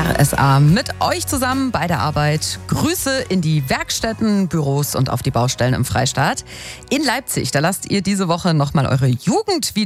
RSA mit euch zusammen bei der Arbeit. Grüße in die Werkstätten, Büros und auf die Baustellen im Freistaat. In Leipzig, da lasst ihr diese Woche nochmal eure Jugend wieder